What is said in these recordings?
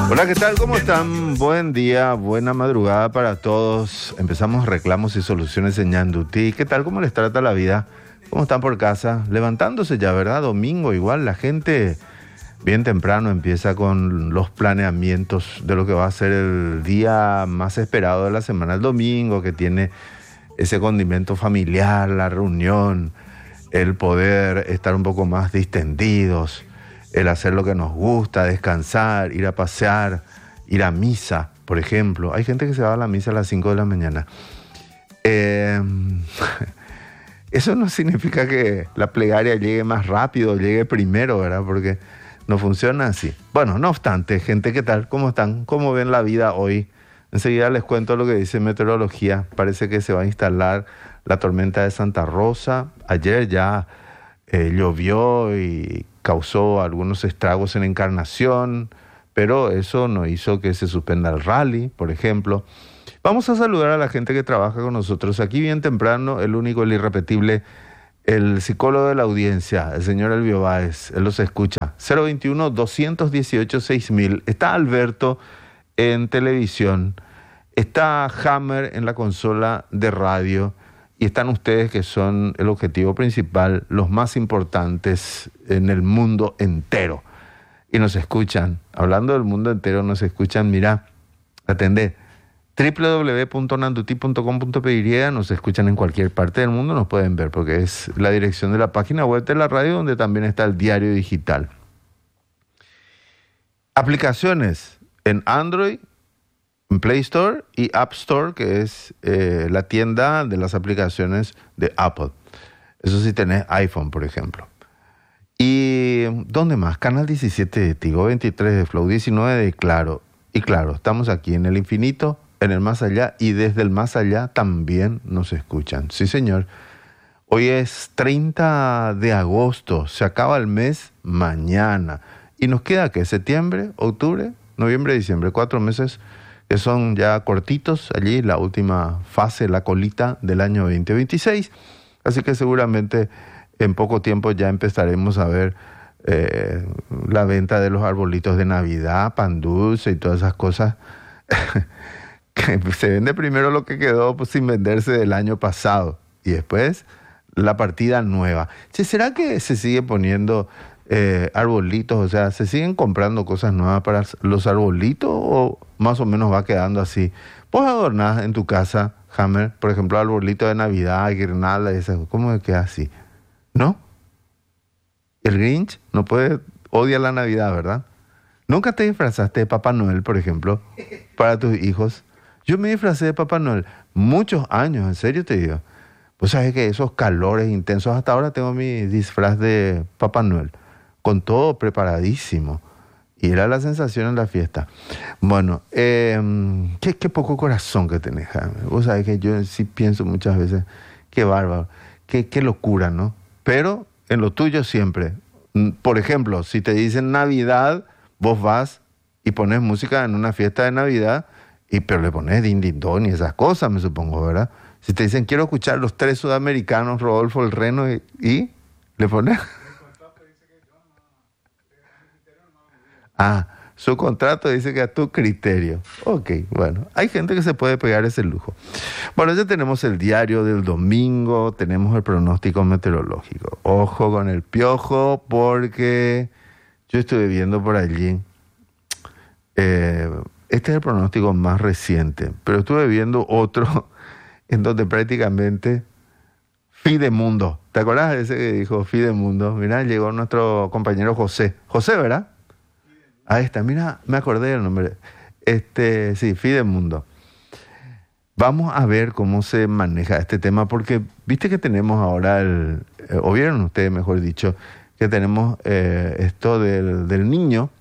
Hola, ¿qué tal? ¿Cómo están? Buen día, buena madrugada para todos. Empezamos reclamos y soluciones en Ñandutí. ¿Qué tal? ¿Cómo les trata la vida? ¿Cómo están por casa? Levantándose ya, ¿verdad? Domingo igual, la gente bien temprano empieza con los planeamientos de lo que va a ser el día más esperado de la semana, el domingo, que tiene ese condimento familiar, la reunión, el poder estar un poco más distendidos, el hacer lo que nos gusta, descansar, ir a pasear, ir a misa, por ejemplo. Hay gente que se va a la misa a las 5 de la mañana. Eso no significa que la plegaria llegue más rápido, llegue primero, ¿verdad? Porque no funciona así. Bueno, no obstante, gente, ¿qué tal? ¿Cómo están? ¿Cómo ven la vida hoy? Enseguida les cuento lo que dice meteorología. Parece que se va a instalar la tormenta de Santa Rosa. Ayer ya llovió y causó algunos estragos en Encarnación, pero eso no hizo que se suspenda el rally, por ejemplo. Vamos a saludar a la gente que trabaja con nosotros aquí bien temprano, el único, el irrepetible, el psicólogo de la audiencia, el señor Elvio Báez. Él los escucha. 021-218-6000. Está Alberto en televisión, está Hammer en la consola de radio, y están ustedes, que son el objetivo principal, los más importantes en el mundo entero. Y nos escuchan, hablando del mundo entero, nos escuchan, mira, atendé, www.nanduti.com.py, nos escuchan en cualquier parte del mundo, nos pueden ver, porque es la dirección de la página web de la radio, donde también está el diario digital. Aplicaciones en Android, en Play Store y App Store, que es la tienda de las aplicaciones de Apple. Eso sí tenés iPhone, por ejemplo. ¿Y dónde más? Canal 17 de Tigo, 23 de Flow, 19 de Claro. Y claro, estamos aquí en el infinito, en el más allá, y desde el más allá también nos escuchan. Sí, señor. Hoy es 30 de agosto, se acaba el mes mañana. Y nos queda, ¿qué? Septiembre, octubre, noviembre, diciembre, 4 meses que son ya cortitos allí, la última fase, la colita del año 2026. Así que seguramente en poco tiempo ya empezaremos a ver la venta de los arbolitos de Navidad, pan dulce y todas esas cosas. Que se vende primero lo que quedó pues, sin venderse del año pasado, y después la partida nueva. Che, ¿será que se sigue poniendo arbolitos? O sea, ¿se siguen comprando cosas nuevas para los arbolitos o más o menos va quedando así? Vos adornás en tu casa, Hammer, por ejemplo, arbolito de Navidad, guirnalda y esas, ¿cómo queda así? ¿No? El Grinch no puede, odia la Navidad, ¿verdad? ¿Nunca te disfrazaste de Papá Noel, por ejemplo, para tus hijos? Yo me disfracé de Papá Noel muchos años, en serio te digo. Pues sabes que esos calores intensos, hasta ahora tengo mi disfraz de Papá Noel, con todo preparadísimo. Y era la sensación en la fiesta. Bueno, qué poco corazón que tenés, Jaime. Vos sabés que yo sí pienso muchas veces, qué bárbaro, qué locura, ¿no? Pero en lo tuyo siempre. Por ejemplo, si te dicen Navidad, vos vas y pones música en una fiesta de Navidad, pero le pones din din don y esas cosas, me supongo, ¿verdad? Si te dicen, quiero escuchar los 3 sudamericanos, Rodolfo el Reno, y le pones... Su contrato dice que a tu criterio. Ok, bueno, hay gente que se puede pegar ese lujo. Bueno, ya tenemos el diario del domingo, tenemos el pronóstico meteorológico. Ojo con el piojo, porque yo estuve viendo por allí, este es el pronóstico más reciente, pero estuve viendo otro en donde prácticamente Fidemundo. ¿Te acuerdas de ese que dijo Fidemundo? Mirá, llegó nuestro compañero José. José, ¿verdad? Ahí está, mira, me acordé del nombre. Sí, Fidemundo. Vamos a ver cómo se maneja este tema, porque viste que tenemos ahora o vieron ustedes, mejor dicho, que tenemos esto del niño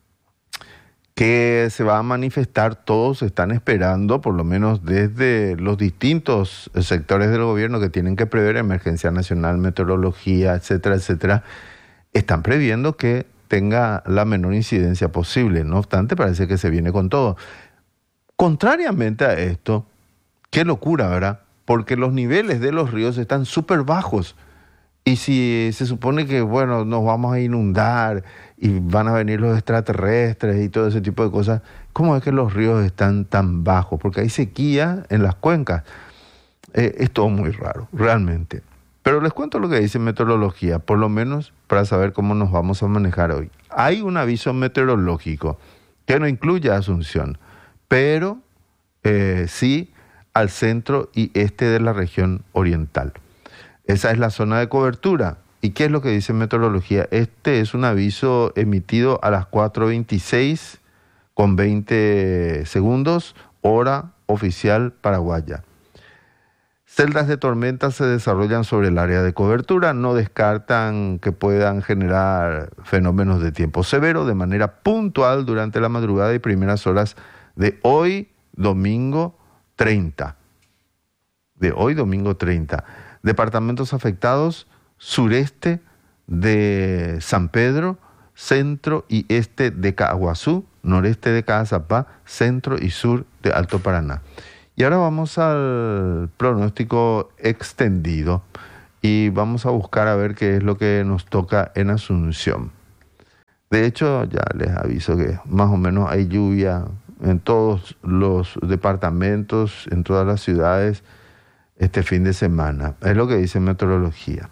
que se va a manifestar. Todos están esperando, por lo menos desde los distintos sectores del gobierno que tienen que prever emergencia nacional, meteorología, etcétera, etcétera, están previendo que tenga la menor incidencia posible. No obstante, parece que se viene con todo. Contrariamente a esto, qué locura, ¿verdad? Porque los niveles de los ríos están súper bajos Y si se supone que, bueno, nos vamos a inundar y van a venir los extraterrestres y todo ese tipo de cosas, ¿cómo es que los ríos están tan bajos? Porque hay sequía en las cuencas. Es todo muy raro, realmente. Pero les cuento lo que dice meteorología, por lo menos para saber cómo nos vamos a manejar hoy. Hay un aviso meteorológico que no incluye a Asunción, pero sí al centro y este de la región oriental. Esa es la zona de cobertura. ¿Y qué es lo que dice meteorología? Este es un aviso emitido a las 4:26 con 20 segundos, hora oficial paraguaya. Celdas de tormenta se desarrollan sobre el área de cobertura, no descartan que puedan generar fenómenos de tiempo severo de manera puntual durante la madrugada y primeras horas de hoy, domingo 30. Departamentos afectados: sureste de San Pedro, centro y este de Caaguazú, noreste de Caazapá, centro y sur de Alto Paraná. Y ahora vamos al pronóstico extendido y vamos a buscar a ver qué es lo que nos toca en Asunción. De hecho, ya les aviso que más o menos hay lluvia en todos los departamentos, en todas las ciudades este fin de semana. Es lo que dice meteorología.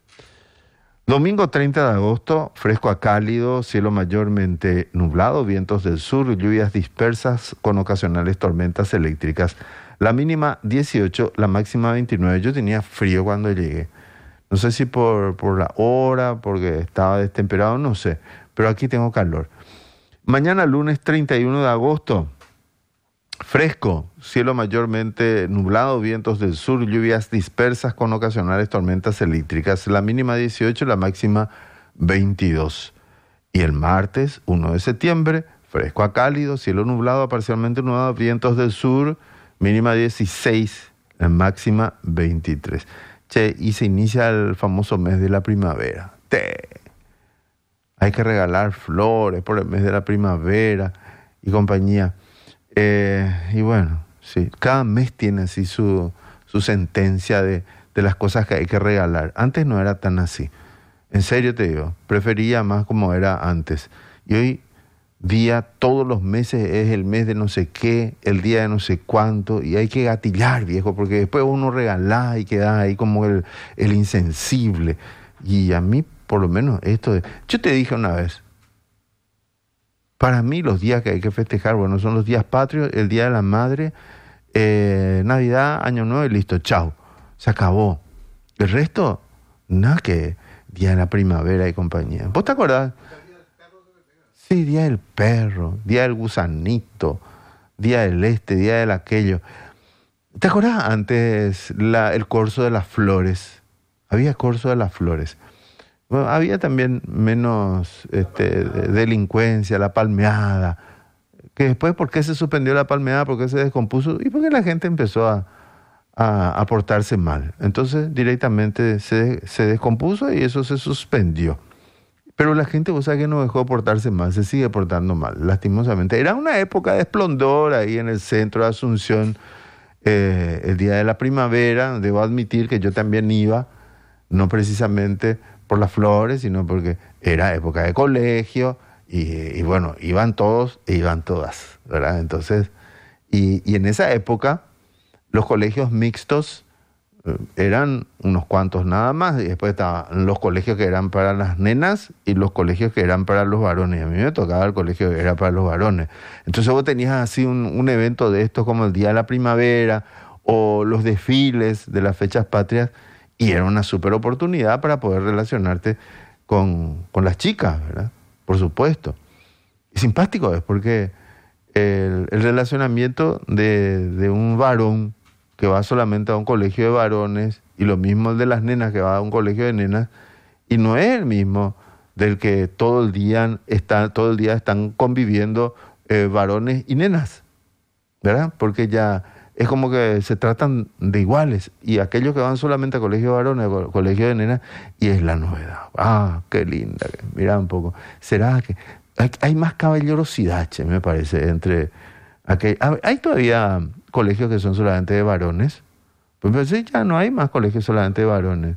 Domingo 30 de agosto, fresco a cálido, cielo mayormente nublado, vientos del sur, lluvias dispersas con ocasionales tormentas eléctricas. La mínima 18, la máxima 29. Yo tenía frío cuando llegué. No sé si por la hora, porque estaba destemperado, no sé. Pero aquí tengo calor. Mañana lunes 31 de agosto, fresco, cielo mayormente nublado, vientos del sur, lluvias dispersas con ocasionales tormentas eléctricas. La mínima 18, la máxima 22. Y el martes 1 de septiembre, fresco a cálido, cielo nublado, parcialmente nublado, vientos del sur, mínima 16, la máxima 23. Che, y se inicia el famoso mes de la primavera. Hay que regalar flores por el mes de la primavera y compañía. Y bueno, sí, cada mes tiene así su sentencia de las cosas que hay que regalar. Antes no era tan así. En serio te digo, prefería más como era antes. Y hoy día, todos los meses es el mes de no sé qué, el día de no sé cuánto, y hay que gatillar, viejo, porque después uno regala y queda ahí como el insensible. Y a mí, por lo menos, yo te dije una vez, para mí los días que hay que festejar, bueno, son los días patrios, el Día de la Madre, Navidad, Año Nuevo y listo, chao, se acabó. El resto, nada que Día de la Primavera y compañía. ¿Vos te acordás? Sí, Día del Perro, Día del Gusanito, Día del Día del aquello. ¿Te acordás antes el corso de las flores? Había corso de las flores. Bueno, había también menos delincuencia, la palmeada. Que después, ¿por qué se suspendió la palmeada? ¿Por qué se descompuso? Y porque la gente empezó a portarse mal. Entonces, directamente se descompuso y eso se suspendió. Pero la gente, vos sabés que no dejó de portarse mal, se sigue portando mal, lastimosamente. Era una época de esplendor ahí en el centro de Asunción, el Día de la Primavera. Debo admitir que yo también iba, no precisamente por las flores, sino porque era época de colegio y bueno, iban todos e iban todas, ¿verdad? Entonces, y en esa época los colegios mixtos eran unos cuantos nada más, y después estaban los colegios que eran para las nenas y los colegios que eran para los varones. A mí me tocaba el colegio que era para los varones. Entonces vos tenías así un evento de estos como el Día de la Primavera o los desfiles de las fechas patrias, y era una súper oportunidad para poder relacionarte con las chicas, ¿verdad? Por supuesto. Y simpático es porque el relacionamiento de un varón que va solamente a un colegio de varones, y lo mismo el de las nenas que va a un colegio de nenas, y no es el mismo del que todo el día están conviviendo varones y nenas, ¿verdad? Porque ya es como que se tratan de iguales, y aquellos que van solamente a colegio de varones, a colegio de nenas, y es la novedad. Ah, qué linda, mira un poco. ¿Será que hay más caballerosidad, che, me parece, entre hay todavía colegios que son solamente de varones? Pues sí, ya no hay más colegios solamente de varones.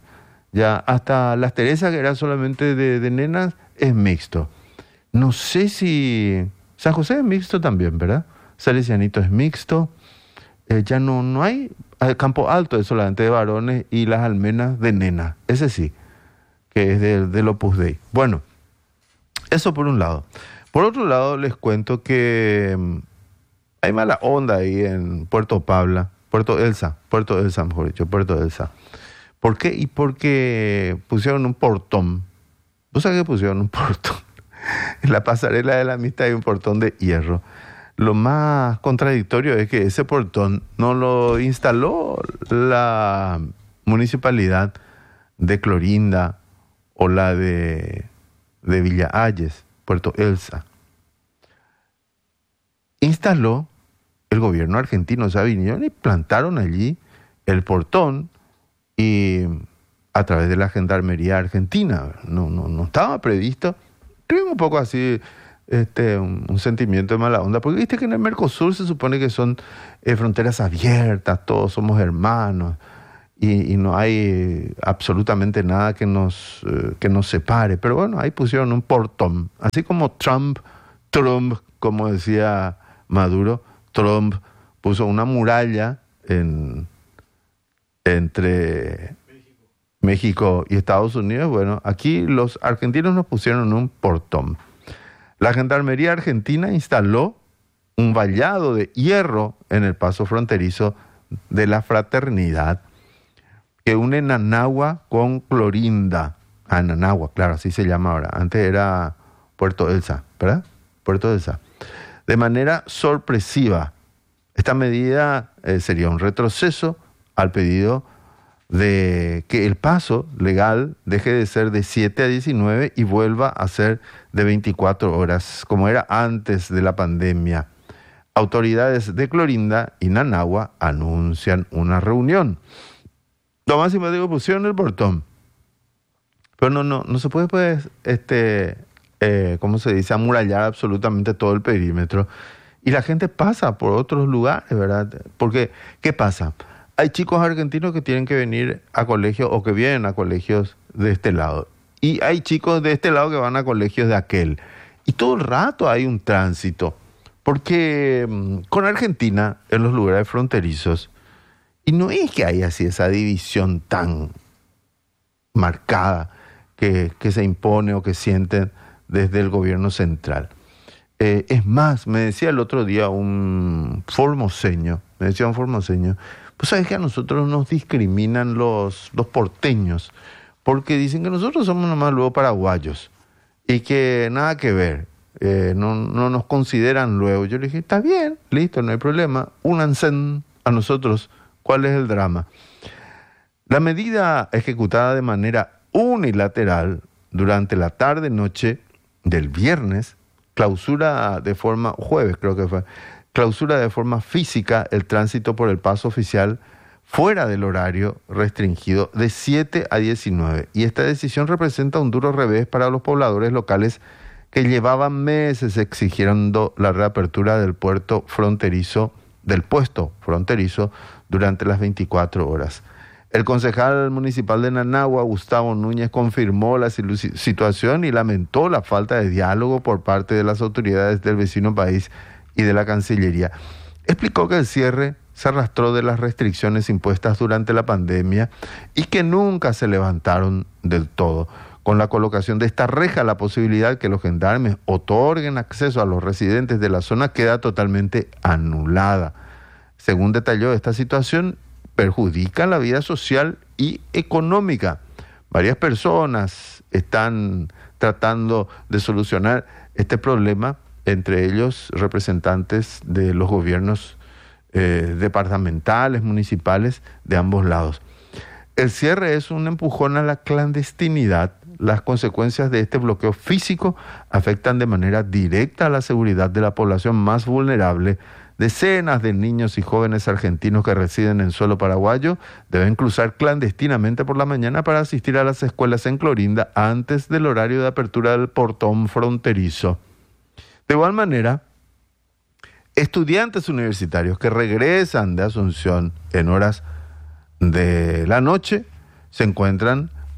Ya hasta Las Teresas, que era solamente de nenas, es mixto. No sé si... San José es mixto también, ¿verdad? Salesianito es mixto. Ya no hay... El Campo Alto es solamente de varones y Las Almenas de nenas. Ese sí, que es del Opus Dei. Bueno, eso por un lado. Por otro lado, les cuento que hay mala onda ahí en Puerto Elsa, mejor dicho, Puerto Elsa. ¿Por qué? Y porque pusieron un portón. ¿Vos sabés que pusieron un portón? En la pasarela de la amistad hay un portón de hierro. Lo más contradictorio es que ese portón no lo instaló la municipalidad de Clorinda o la de Villa Ayes, Puerto Elsa. Instaló el gobierno argentino. O sea, vinieron y plantaron allí el portón y a través de la Gendarmería Argentina. No estaba previsto. Creo un poco así un sentimiento de mala onda, porque viste que en el Mercosur se supone que son fronteras abiertas, todos somos hermanos y no hay absolutamente nada que nos separe. Pero bueno, ahí pusieron un portón, así como Trump, como decía Maduro, Trump puso una muralla entre México y Estados Unidos. Bueno, aquí los argentinos nos pusieron un portón. La Gendarmería Argentina instaló un vallado de hierro en el paso fronterizo de la Fraternidad que une Nanagua con Clorinda. Nanagua, claro, así se llama ahora. Antes era Puerto Elsa, ¿verdad? Puerto Elsa. De manera sorpresiva. Esta medida sería un retroceso al pedido de que el paso legal deje de ser de 7 a 19 y vuelva a ser de 24 horas, como era antes de la pandemia. Autoridades de Clorinda y Nanagua anuncian una reunión. Tomás y Mateo pusieron el portón, pero no se puede, pues, ¿cómo se dice? Amurallar absolutamente todo el perímetro. Y la gente pasa por otros lugares, ¿verdad? Porque, ¿qué pasa? Hay chicos argentinos que tienen que venir a colegios o que vienen a colegios de este lado. Y hay chicos de este lado que van a colegios de aquel. Y todo el rato hay un tránsito. Porque con Argentina, en los lugares fronterizos, y no es que haya así esa división tan marcada que se impone o que sienten desde el gobierno central. Es más, me decía el otro día un formoseño, pues sabes que a nosotros nos discriminan los porteños, porque dicen que nosotros somos nomás luego paraguayos y que nada que ver, no nos consideran luego. Yo le dije, está bien, listo, no hay problema, únanse a nosotros, ¿cuál es el drama? La medida ejecutada de manera unilateral durante la tarde-noche del viernes clausura de forma física el tránsito por el paso oficial fuera del horario restringido de 7 a 19. Y esta decisión representa un duro revés para los pobladores locales que llevaban meses exigiendo la reapertura del puesto fronterizo durante las 24 horas. El concejal municipal de Nanagua, Gustavo Núñez, confirmó la situación y lamentó la falta de diálogo por parte de las autoridades del vecino país y de la Cancillería. Explicó que el cierre se arrastró de las restricciones impuestas durante la pandemia y que nunca se levantaron del todo. Con la colocación de esta reja, la posibilidad que los gendarmes otorguen acceso a los residentes de la zona queda totalmente anulada. Según detalló, esta situación perjudica la vida social y económica. Varias personas están tratando de solucionar este problema, entre ellos representantes de los gobiernos departamentales, municipales, de ambos lados. El cierre es un empujón a la clandestinidad. Las consecuencias de este bloqueo físico afectan de manera directa a la seguridad de la población más vulnerable. Decenas de niños y jóvenes argentinos que residen en suelo paraguayo deben cruzar clandestinamente por la mañana para asistir a las escuelas en Clorinda antes del horario de apertura del portón fronterizo. De igual manera, estudiantes universitarios que regresan de Asunción en horas de la noche se encuentran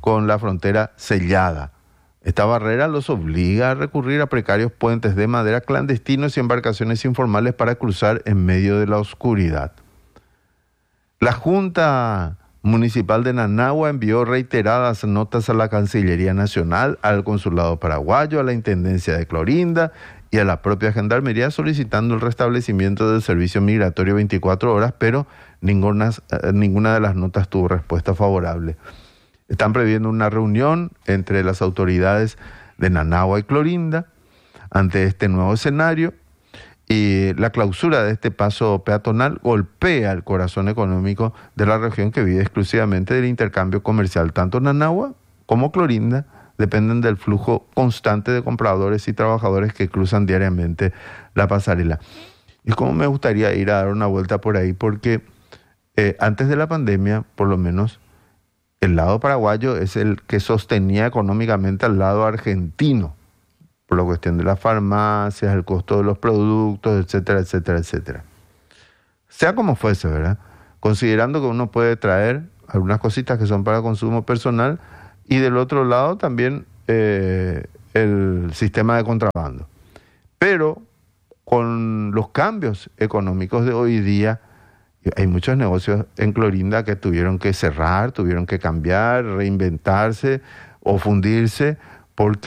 con la frontera sellada. Esta barrera los obliga a recurrir a precarios puentes de madera clandestinos y embarcaciones informales para cruzar en medio de la oscuridad. La Junta Municipal de Nanagua envió reiteradas notas a la Cancillería Nacional, al Consulado Paraguayo, a la Intendencia de Clorinda y a la propia Gendarmería solicitando el restablecimiento del servicio migratorio 24 horas, pero ninguna de las notas tuvo respuesta favorable. Están previendo una reunión entre las autoridades de Nanagua y Clorinda ante este nuevo escenario, y la clausura de este paso peatonal golpea el corazón económico de la región, que vive exclusivamente del intercambio comercial. Tanto Nanagua como Clorinda dependen del flujo constante de compradores y trabajadores que cruzan diariamente la pasarela. Y como me gustaría ir a dar una vuelta por ahí, porque antes de la pandemia, por lo menos, el lado paraguayo es el que sostenía económicamente al lado argentino, por la cuestión de las farmacias, el costo de los productos, etcétera, etcétera, etcétera. Sea como fuese, ¿verdad? Considerando que uno puede traer algunas cositas que son para consumo personal, y del otro lado también el sistema de contrabando. Pero con los cambios económicos de hoy día, hay muchos negocios en Clorinda que tuvieron que cerrar, tuvieron que cambiar, reinventarse o fundirse, porque